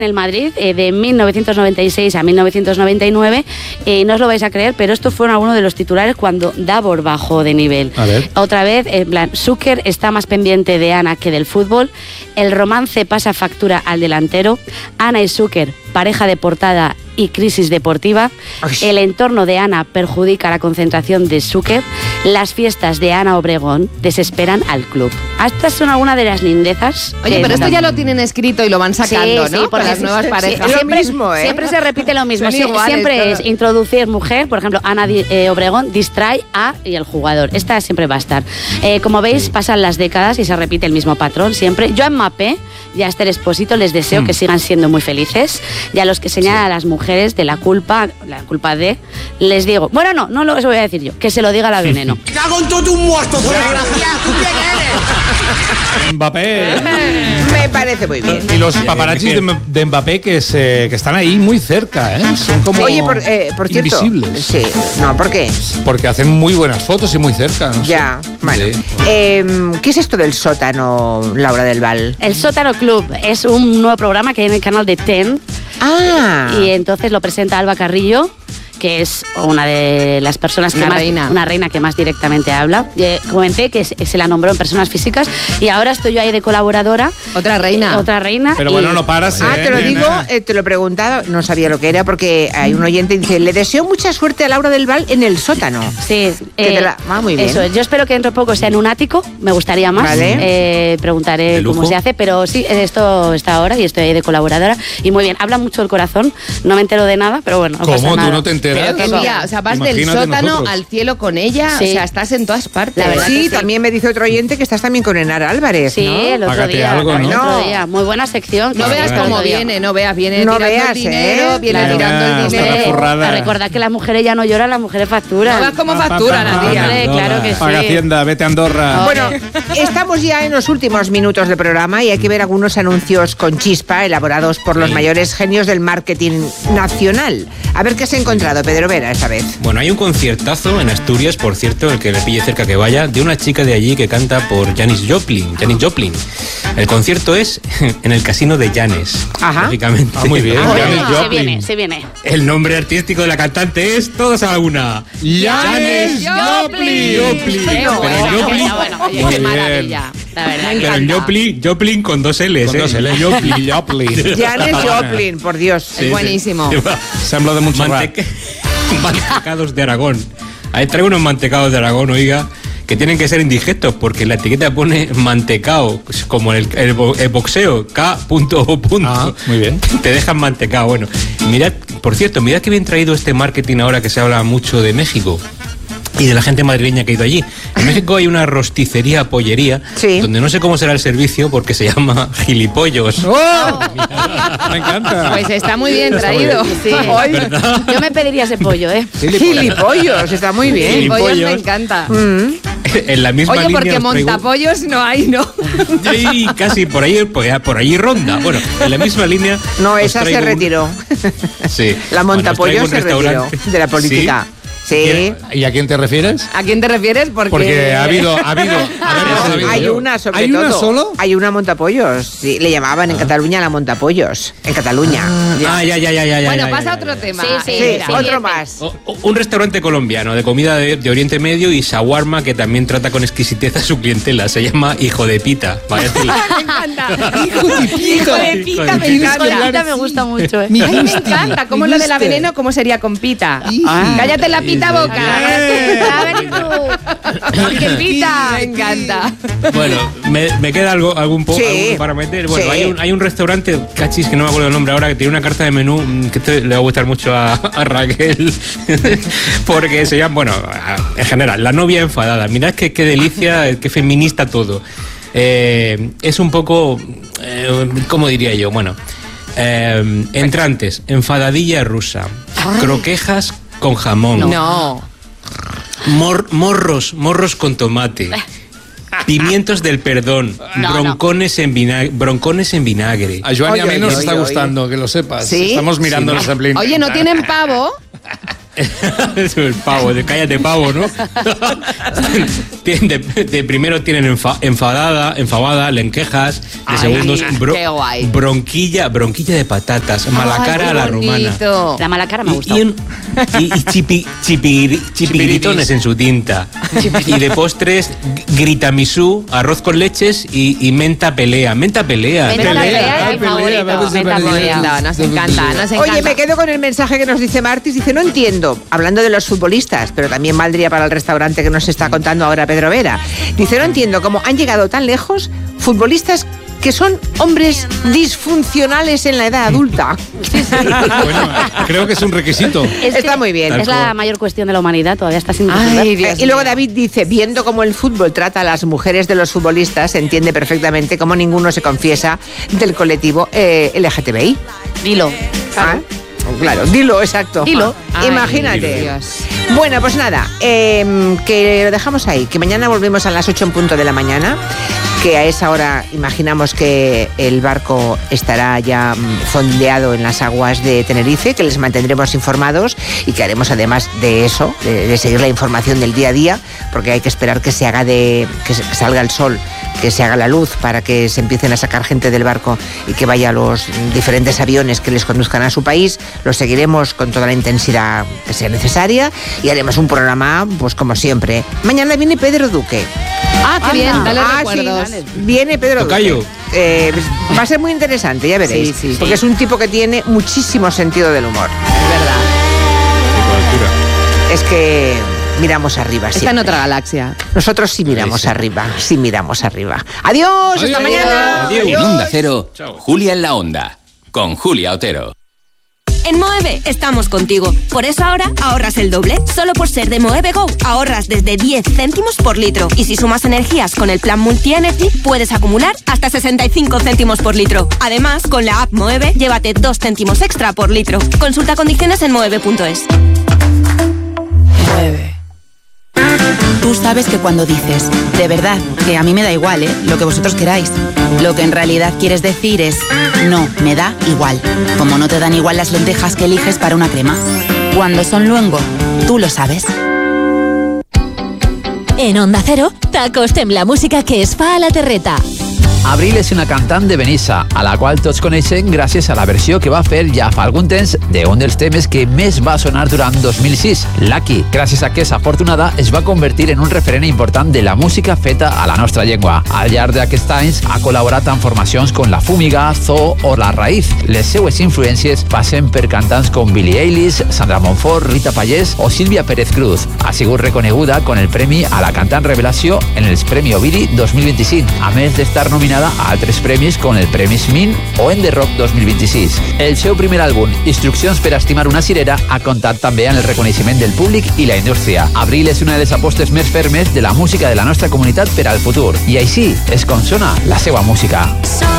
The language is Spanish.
En el Madrid, de 1996 a 1999, no os lo vais a creer, pero estos fueron algunos de los titulares cuando Davor bajó de nivel. A ver. Otra vez, en plan, Zucker está más pendiente de Ana que del fútbol, el romance pasa factura al delantero, Ana y Zucker, pareja de portada y crisis deportiva, el entorno de Ana perjudica la concentración de Zucker, las fiestas de Ana Obregón desesperan al club. Estas son algunas de las lindezas. Oye, pero esto ya lo tienen escrito y lo van sacando, sí, ¿no? Con las nuevas parejas. Sí, siempre, mismo, ¿eh? siempre se repite lo mismo. Son iguales, Siempre todo. es introducir mujer, por ejemplo, Ana Obregón distrae a y el jugador. Esta siempre va a estar. Como veis, pasan las décadas y se repite el mismo patrón siempre. Yo a Mbappé y a Esther Expósito les deseo que sigan siendo muy felices. Y a los que señalan a las mujeres de la culpa de, les digo, bueno, no eso voy a decir yo, que se lo diga la Veneno. ¡Cago en todo un muerto! Mbappé. Me parece muy bien. Y los paparazzis de Mbappé que están ahí muy cerca, ¿eh? Son como Oye, por cierto. invisibles. Sí. No, ¿por qué? Porque hacen muy buenas fotos y muy cerca. No Ya, sé. bueno. Sí. ¿Qué es esto del sótano, Laura del Val? El Sótano Club es un nuevo programa que hay en el canal de TEN. Ah. Y entonces lo presenta Alba Carrillo, que es una de las personas que una reina que más directamente habla. Comenté que se la nombró en personas físicas y ahora estoy yo ahí de colaboradora. Otra reina. Pero bueno, no paras. Te lo digo, te lo he preguntado, no sabía lo que era porque hay un oyente que dice, le deseo mucha suerte a Laura del Val en el sótano. Sí. Va muy bien. Eso, yo espero que dentro de poco sea en un ático, me gustaría más. Vale. Preguntaré cómo se hace, pero sí, esto está ahora y estoy ahí de colaboradora. Y muy bien, habla mucho el corazón, no me entero de nada, pero bueno, no pasa ¿Cómo? nada. ¿Tú no te enteras? Pero qué día, o sea, vas del Imagínate sótano nosotros. al cielo con ella, Sí. o sea, estás en todas partes. La verdad Sí, que sí. también me dice otro oyente que estás también con Enara Álvarez, Sí, ¿no? el otro Págate día. algo, ¿no? El otro día. Muy buena sección. No veas Claro. cómo El otro día. viene, no veas, viene No tirando veas, el dinero, viene Claro. tirando el Hasta la dinero. zurrada. A recordar que las mujeres ya no lloran, las mujeres facturan. No veas cómo facturan a tía. Hombre, claro que sí. Paga Hacienda, vete a Andorra. Bueno, estamos ya en los últimos minutos del programa y hay que ver algunos anuncios con chispa elaborados por los mayores genios del marketing nacional. A ver qué has encontrado, Pedro Vera, esta vez. Bueno, hay un conciertazo en Asturias, por cierto, el que le pille cerca que vaya, de una chica de allí que canta por Janis Joplin. El concierto es en el casino de Janis, Ajá. lógicamente. Ah, muy bien. Ah, Janis bueno, Joplin. se viene. El nombre artístico de la cantante es Todos a la Una. Janis Joplin. Joplin. Qué Pero bueno, Joplin, bueno, oye, Muy qué bien. maravilla. La verdad. pero en Joplin con dos L's. Con dos L. Joplin. Janis Joplin, por Dios. Es buenísimo. Sembla de mucho Mantecados de Aragón. Ahí traigo unos mantecados de Aragón, oiga, que tienen que ser indigestos porque la etiqueta pone mantecao, como el boxeo, K.O. Ah, muy bien. Te dejan mantecao. Bueno, mirad, por cierto, mirad que bien traído este marketing ahora que se habla mucho de México y de la gente madrileña que ha ido allí. En México hay una rosticería, pollería, Sí. donde no sé cómo será el servicio porque se llama Gilipollos. ¡Oh! Me encanta. Pues está muy bien traído. Sí. Ay, Yo me pediría ese pollo, ¿eh? Gilipollos, está muy bien. Gilipollos. Pollos me encanta. En la misma Oye, línea porque os traigo- montapollos no hay, ¿no? Sí, casi por ahí ronda. Bueno, en la misma línea. No, os esa se traigo un- retiró. Sí. La Bueno, os montapollos traigo un se retiró restaurante. de la política. Sí. ¿Y a quién te refieres? ¿A quién te refieres? Porque ha habido. Hay una sobre ¿Hay todo. una solo? Hay una montapollos. Sí, le llamaban en Cataluña la montapollos. En Cataluña. Ah, ya. Bueno, ya, pasa ya, a otro ya. tema. Sí, Sí, mira. otro más. Un restaurante colombiano de comida de Oriente Medio y shawarma que también trata con exquisitez a su clientela. Se llama Hijo de Pita. Vaya tela. Me encanta. Hijo de pita, me encanta. Ahorita me gusta mucho, ¿eh? Ay, me encanta. ¿Cómo es lo de la veneno? ¿Cómo sería con pita? Cállate la pita boca. A ver, tú. ¡Qué pita! Me encanta. Bueno, me queda algún Sí. para meter. Bueno, Sí. hay un restaurante, cachis, que no me acuerdo el nombre ahora, que tiene una carta de menú que le va a gustar mucho a Raquel. Porque se llama, bueno, en general, La novia enfadada. Mirad qué delicia, qué feminista todo. Es un poco, ¿cómo diría yo? Bueno, entrantes, enfadadilla rusa, croquejas con jamón. No. Morros con tomate. Pimientos del perdón. No, broncones en vinagre. A Joan y a mí Oye, nos oye, está oye. gustando, que lo sepas. ¿Sí? Estamos mirando los Oye, ¿no tienen pavo? El pavo, cállate pavo, ¿no? De primero tienen enfadada, lentejas, de segundos qué guay. bronquilla de patatas, mala cara a la rumana. La mala cara me gusta. Y chipiritones en su tinta. Y de postres, gritamisú, arroz con leches y menta pelea. Menta pelea. Menta pelea, mi favorito. Menta pelea. Nos encanta. Oye, me quedo con el mensaje que nos dice Martis. Dice, no entiendo, hablando de los futbolistas, pero también valdría para el restaurante que nos está contando ahora Pedro Vera. Dice, no entiendo cómo han llegado tan lejos futbolistas que son hombres disfuncionales en la edad adulta. Bueno, creo que es un requisito. Está muy bien. Es la mayor cuestión de la humanidad, todavía está sin Ay, Y luego David dice, viendo cómo el fútbol trata a las mujeres de los futbolistas, se entiende perfectamente cómo ninguno se confiesa del colectivo LGTBI. Dilo. Claro, dilo, exacto. Dilo. Imagínate. Dios. Bueno, pues nada, que lo dejamos ahí, que mañana volvemos a las 8 en punto de la mañana, que a esa hora imaginamos que el barco estará ya fondeado en las aguas de Tenerife, que les mantendremos informados y que haremos además de eso, de seguir la información del día a día, porque hay que esperar que se haga que salga el sol, que se haga la luz para que se empiecen a sacar gente del barco y que vaya a los diferentes aviones que les conduzcan a su país. Lo seguiremos con toda la intensidad que sea necesaria y haremos un programa, pues como siempre. Mañana viene Pedro Duque. Qué bien, dale recuerdos. Sí, viene Pedro Tocayo. Duque. Va a ser muy interesante, ya veréis. Sí. Porque es un tipo que tiene muchísimo sentido del humor. Es verdad. Es que miramos arriba. Está siempre. en otra galaxia. Nosotros sí miramos arriba, sí miramos arriba. Adiós, hasta mañana. Adiós. En Onda Cero, Chao. Julia en la Onda, con Julia Otero. En Moeve estamos contigo. Por eso ahora ahorras el doble. Solo por ser de Moeve Go ahorras desde 10 céntimos por litro. Y si sumas energías con el plan Multi-Energy, puedes acumular hasta 65 céntimos por litro. Además, con la app Moeve, llévate 2 céntimos extra por litro. Consulta condiciones en moeve.es. Tú sabes que cuando dices, de verdad, que a mí me da igual, lo que vosotros queráis, lo que en realidad quieres decir es, no, me da igual. Como no te dan igual las lentejas que eliges para una crema. Cuando son luengo, tú lo sabes. En Onda Cero, t'acostem la música que es fa a la terreta. Abril és una cantant de Benissa, a la qual tots coneixen gràcies a la versió que va fer ja fa algun temps d'un dels temes que més va sonar durant 2006, Lucky. Gràcies a que és afortunada, es va convertir en un referent important de la música feta a la nostra llengua. Al llarg d'aquests anys ha col·laborat en formacions com La Fúmiga, Zoo o La Raíz. Les seues influències passen per cantants com Billie Eilish, Sandra Monfort, Rita Pallés o Sílvia Pérez Cruz. Ha sigut reconeguda con el premi a la cantant revelació en els Premi Ovidi 2025, a més d'estar nominada a altres premis com el Premi Smin o en The Rock 2026. El seu primer àlbum, Instruccions per a estimar una cirera, ha comptat també amb el reconeixement del públic i la indústria. Abril és una de les apostes més fermes de la música de la nostra comunitat per al futur. I així és com sona la seva música.